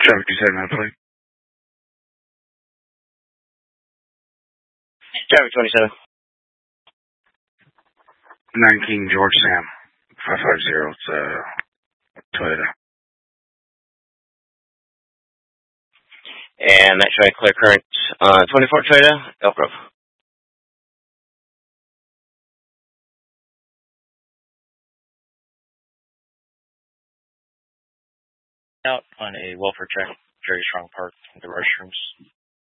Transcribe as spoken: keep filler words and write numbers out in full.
Traffic two seven nine, please. Traffic twenty-seven. nine King George Sam. five five zero. It's uh, Toyota. And that showing clear current uh, twenty-four Toyota, Elk Grove. Out on a welfare check, very strong park in the restrooms.